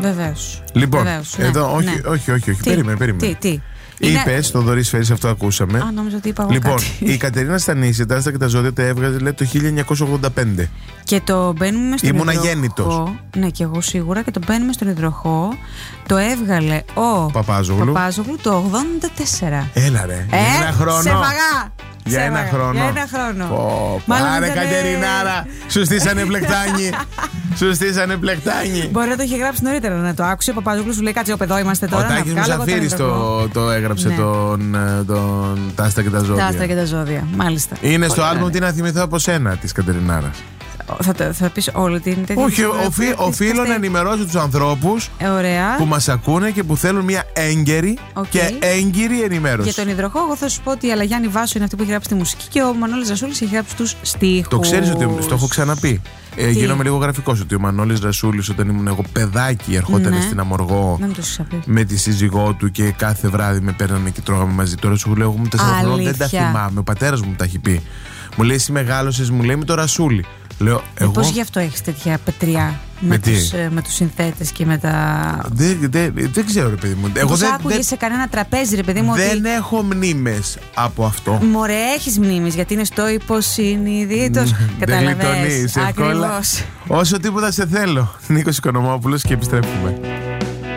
Βεβαίως. Λοιπόν, Βεβαίως, εδώ, ναι. όχι. Περίμενε. Τι. Είπες, το Θοδωρή Σφαίρης, αυτό ακούσαμε. Α, νόμιζα ότι είπα εγώ Λοιπόν, κάτι. η Κατερίνα Στανίση, τα Άστα και τα Ζώδια, τα έβγαζε, λέει, το 1985. Και το μπαίνουμε στον Ήμουν υδροχό. αγέννητος. Ναι, και εγώ σίγουρα. Και το μπαίνουμε στον υδροχό. Το έβγαλε ο Παπάζογλου το 84. Έλα ρε, για ένα χρόνο. Σε φαγά! Για ένα χρόνο. Για ένα χρόνο. Πάρε Μάλλον ήταν- Κατερινάρα, σου στήσανε πλεκτάνι. Σου στήσανε πλεκτάνι. Μπορεί να το είχε γράψει νωρίτερα, να το άκουσε. Ο Παπαδόπουλος σου λέει: κάτσε, εδώ είμαστε Ο τώρα. Τάκης Μουσαφίρης το έγραψε, Ναι. τον τα Άστα και τα Τα Ζώδια. Άστρα και τα Ζώδια. Μάλιστα. Είναι στο Πολύ άλμπουμ ωραία. Τι να θυμηθώ από σένα της Κατερινάρας. Θα πεις όλη την τέτοια. Όχι, οφείλω να ενημερώσω τους ανθρώπους Ωραία. που μας ακούνε και που θέλουν μια έγκαιρη Οκ. και έγκυρη ενημέρωση. Για τον υδροχό, εγώ θα σου πω ότι η Αλαγιάννη Βάσο είναι αυτή που έχει γράψει τη μουσική και ο Μανώλης Ρασούλης έχει γράψει τους στίχους. Το ξέρεις ότι το έχω ξαναπεί. Γίνομαι λίγο γραφικός ότι ο Μανώλης Ρασούλης, όταν ήμουν εγώ παιδάκι, ερχόταν Ναι. στην Αμοργό Δεν μου το έχεις πει. με τη σύζυγό του και κάθε βράδυ με παίρνανε και τρώγαμε μαζί. Τώρα σου λέω: εγώ μου 4 χρόνια δεν τα Αλήθεια. θυμάμαι. Ο πατέρας μου τα έχει πει. Μου λέει: εσύ μεγάλωσες, μου λέει, με το Ρασούλη. Λέω: εγώ. Πώς γι' αυτό έχεις τέτοια πετριά Με τι? με τους συνθέτες και με τα. Δεν ξέρω, ρε παιδί μου. Εγώ Πώς δεν, άκουγες σε κανένα τραπέζι, ρε παιδί μου, δεν ότι. έχω μνήμες από αυτό. Μωρέ, έχεις μνήμης, γιατί είναι στο υποσυνείδητος. Δεν Καταλαβες. γλιτώνεις εύκολα. Ακριβώς. Όσο τίποτα σε θέλω. Νίκος Οικονομόπουλος και επιστρέφουμε.